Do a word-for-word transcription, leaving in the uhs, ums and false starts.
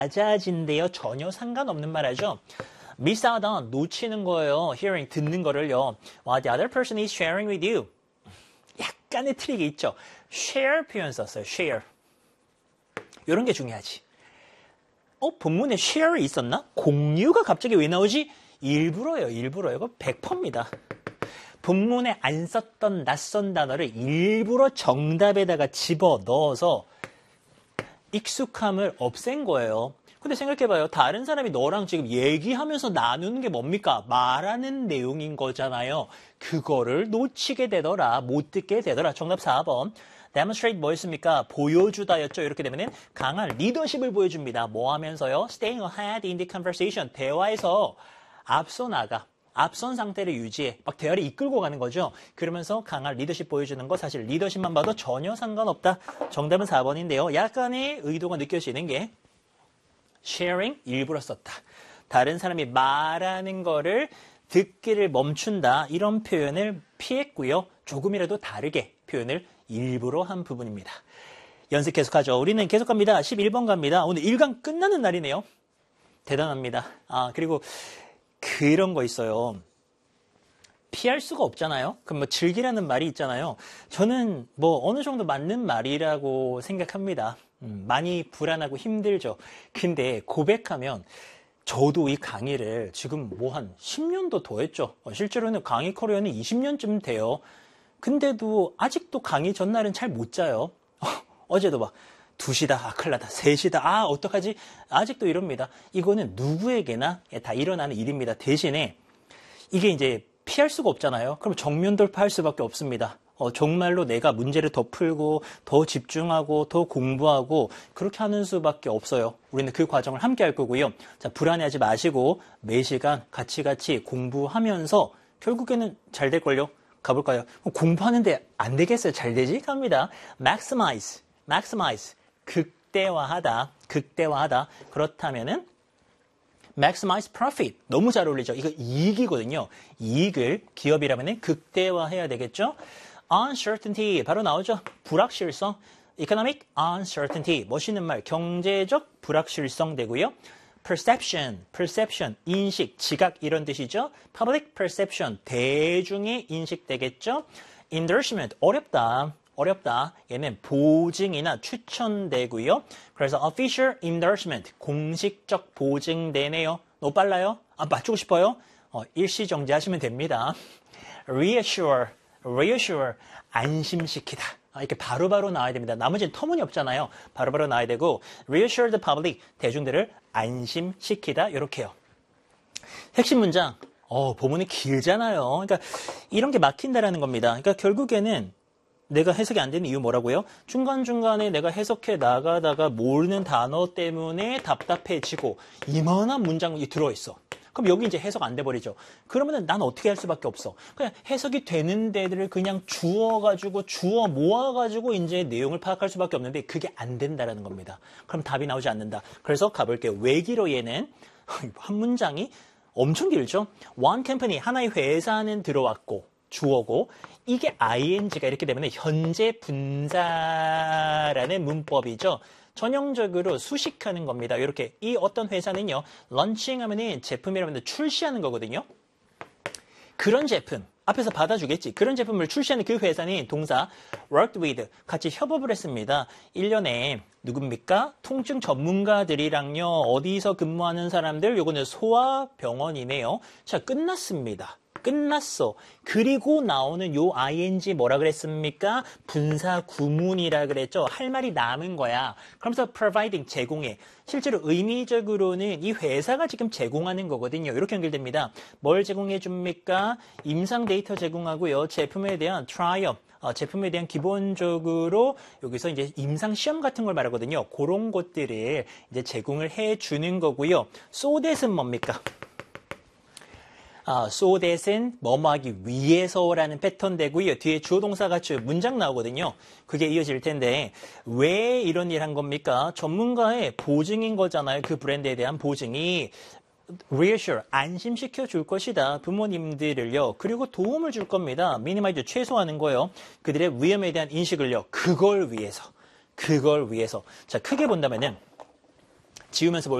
낮아진대요. 전혀 상관없는 말이죠. miss out on, 놓치는 거예요. hearing, 듣는 거를요. While the other person is sharing with you. 약간의 트릭이 있죠. share 표현 썼어요. share. 이런 게 중요하지. 어, 본문에 share 있었나? 공유가 갑자기 왜 나오지? 일부러요. 일부러요. 이거 백 퍼센트입니다. 본문에 안 썼던 낯선 단어를 일부러 정답에다가 집어넣어서 익숙함을 없앤 거예요. 근데 생각해봐요. 다른 사람이 너랑 지금 얘기하면서 나누는 게 뭡니까? 말하는 내용인 거잖아요. 그거를 놓치게 되더라. 못 듣게 되더라. 정답 사 번. demonstrate 뭐였습니까? 보여주다였죠. 이렇게 되면 강한 리더십을 보여줍니다. 뭐 하면서요? staying ahead in the conversation. 대화에서 앞서 나가. 앞선 상태를 유지해. 막 대화를 이끌고 가는 거죠. 그러면서 강한 리더십 보여주는 거 사실 리더십만 봐도 전혀 상관없다. 정답은 사 번인데요. 약간의 의도가 느껴지는 게 sharing 일부러 썼다. 다른 사람이 말하는 거를 듣기를 멈춘다. 이런 표현을 피했고요. 조금이라도 다르게 표현을 일부러 한 부분입니다. 연습 계속하죠. 우리는 계속 갑니다. 십일 번 갑니다. 오늘 일 강 끝나는 날이네요. 대단합니다. 아, 그리고 그런 거 있어요. 피할 수가 없잖아요. 그럼 뭐 즐기라는 말이 있잖아요. 저는 뭐 어느 정도 맞는 말이라고 생각합니다. 음, 많이 불안하고 힘들죠. 근데 고백하면 저도 이 강의를 지금 뭐 한 십 년도 더 했죠. 어, 실제로는 강의 커리어는 이십 년쯤 돼요. 근데도 아직도 강의 전날은 잘 못 자요. 어, 어제도 막 두 시다, 아, 큰일 나다, 세 시다, 아, 어떡하지? 아직도 이럽니다. 이거는 누구에게나 다 일어나는 일입니다. 대신에 이게 이제 피할 수가 없잖아요. 그럼 정면 돌파할 수밖에 없습니다. 어, 정말로 내가 문제를 더 풀고, 더 집중하고, 더 공부하고, 그렇게 하는 수밖에 없어요. 우리는 그 과정을 함께 할 거고요. 자, 불안해하지 마시고, 매 시간 같이 같이 공부하면서, 결국에는 잘 될걸요? 가볼까요? 공부하는데 안 되겠어요? 잘 되지? 갑니다. maximize, maximize. 극대화하다, 극대화하다. 그렇다면은 maximize profit. 너무 잘 어울리죠? 이거 이익이거든요. 이익을 기업이라면 극대화해야 되겠죠? uncertainty. 바로 나오죠? 불확실성. economic uncertainty. 멋있는 말. 경제적 불확실성 되고요. perception, perception. 인식, 지각 이런 뜻이죠? public perception. 대중의 인식 되겠죠? endorsement. 어렵다. 어렵다. 얘는 보증이나 추천되고요. 그래서 official endorsement, 공식적 보증되네요. 너무 빨라요? 아, 맞추고 싶어요? 어, 일시정지 하시면 됩니다. reassure, reassure, 안심시키다. 아, 이렇게 바로바로 바로 나와야 됩니다. 나머지는 터무니없잖아요. 바로바로 바로 나와야 되고 reassure the public, 대중들을 안심시키다. 이렇게요. 핵심 문장, 어, 보문이 길잖아요. 그러니까 이런 게 막힌다라는 겁니다. 그러니까 결국에는 내가 해석이 안 되는 이유 뭐라고요? 중간중간에 내가 해석해 나가다가 모르는 단어 때문에 답답해지고 이만한 문장이 들어있어. 그럼 여기 이제 해석 안 돼버리죠. 그러면은 난 어떻게 할 수밖에 없어. 그냥 해석이 되는 데들을 그냥 주어가지고 주어 모아가지고 이제 내용을 파악할 수밖에 없는데 그게 안 된다라는 겁니다. 그럼 답이 나오지 않는다. 그래서 가볼게요. 왜 길어 얘는? 한 문장이 엄청 길죠. One company, 하나의 회사는 들어왔고 주어고 이게 아이엔지가 이렇게 되면 현재 분사라는 문법이죠. 전형적으로 수식하는 겁니다. 이렇게 이 어떤 회사는요. 런칭하면 제품이라면 출시하는 거거든요. 그런 제품 앞에서 받아주겠지. 그런 제품을 출시하는 그 회사는 동사 worked with 같이 협업을 했습니다. 일 년에 누굽니까? 통증 전문가들이랑요. 어디서 근무하는 사람들 요거는 소아병원이네요. 자, 끝났습니다. 끝났어. 그리고 나오는 요 아이엔지 뭐라 그랬습니까? 분사 구문이라 그랬죠. 할 말이 남은 거야. 그러면서 providing 제공해. 실제로 의미적으로는 이 회사가 지금 제공하는 거거든요. 이렇게 연결됩니다. 뭘 제공해 줍니까? 임상 데이터 제공하고요. 제품에 대한 트라이얼. 어, 제품에 대한 기본적으로 여기서 이제 임상 시험 같은 걸 말하거든요. 그런 것들을 이제 제공을 해 주는 거고요. so that은 뭡니까? 아, so that은 뭐뭐하기 위해서라는 패턴 되고요. 뒤에 주어 동사 같이 문장 나오거든요. 그게 이어질 텐데 왜 이런 일 한 겁니까? 전문가의 보증인 거잖아요. 그 브랜드에 대한 보증이 reassure, 안심시켜 줄 것이다. 부모님들을요. 그리고 도움을 줄 겁니다. minimize, 최소화하는 거예요. 그들의 위험에 대한 인식을요. 그걸 위해서. 그걸 위해서. 자, 크게 본다면은 지우면서 볼